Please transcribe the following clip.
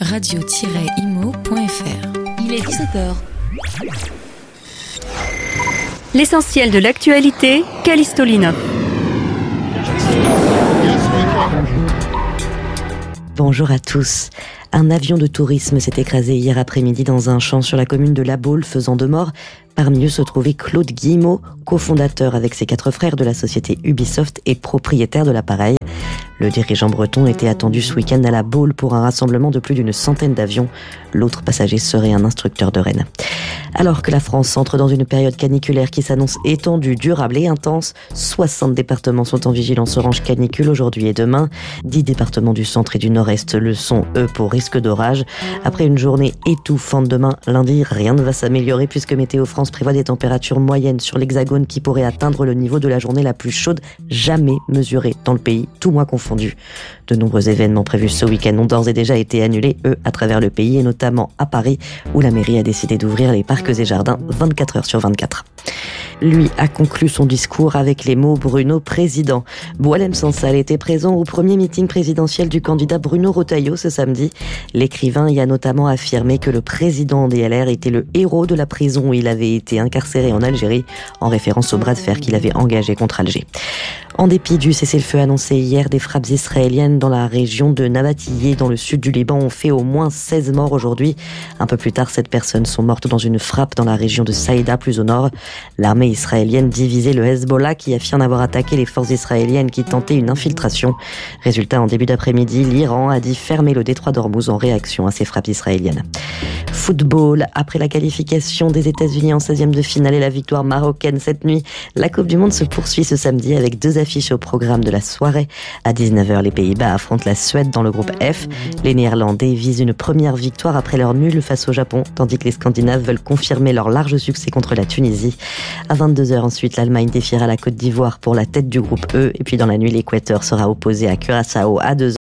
radio-imo.fr. Il est 17h. L'essentiel de l'actualité, Callisto Linov. Bonjour à tous. Un avion de tourisme s'est écrasé hier après-midi dans un champ sur la commune de La Baule, faisant 2 morts. Parmi eux se trouvait Claude Guillemot, cofondateur avec ses 4 frères de la société Ubisoft et propriétaire de l'appareil. Le dirigeant breton était attendu ce week-end à La Baule pour un rassemblement de plus d'une centaine d'avions. L'autre passager serait un instructeur de Rennes. Alors que la France entre dans une période caniculaire qui s'annonce étendue, durable et intense, 60 départements sont en vigilance orange canicule aujourd'hui et demain. 10 départements du centre et du nord-est le sont, eux, pour risque d'orage. Après une journée étouffante demain, lundi, rien ne va s'améliorer puisque Météo France prévoit des températures moyennes sur l'Hexagone qui pourraient atteindre le niveau de la journée la plus chaude jamais mesurée dans le pays, tout mois confondu. De nombreux événements prévus ce week-end ont d'ores et déjà été annulés, eux, à travers le pays et notamment à Paris, où la mairie a décidé d'ouvrir les parcs et jardins 24 heures sur 24. Lui a conclu son discours avec les mots « Bruno président ». Boualem Sansal était présent au premier meeting présidentiel du candidat Bruno Retailleau ce samedi. L'écrivain y a notamment affirmé que le président des LR était le héros de la prison où il avait été incarcéré en Algérie, en référence au bras de fer qu'il avait engagé contre Alger. En dépit du cessez-le-feu annoncé hier, des frappes israéliennes dans la région de Nabatiyeh, dans le sud du Liban, ont fait au moins 16 morts aujourd'hui. Un peu plus tard, 7 personnes sont mortes dans une frappe dans la région de Saïda, plus au nord. L'armée israélienne divisait le Hezbollah qui affirme avoir attaqué les forces israéliennes qui tentaient une infiltration. Résultat, en début d'après-midi, l'Iran a dit fermer le détroit d'Ormuz en réaction à ces frappes israéliennes. Football, après la qualification des États-Unis en 16e de finale et la victoire marocaine cette nuit, la Coupe du Monde se poursuit ce samedi avec 2 affiches au programme de la soirée. À 19h, les Pays-Bas affrontent la Suède dans le groupe F. Les Néerlandais visent une première victoire après leur nul face au Japon, tandis que les Scandinaves veulent confirmer leur large succès contre la Tunisie. À 22h ensuite, l'Allemagne défiera la Côte d'Ivoire pour la tête du groupe E. Et puis dans la nuit, l'Équateur sera opposé à Curaçao à 2h.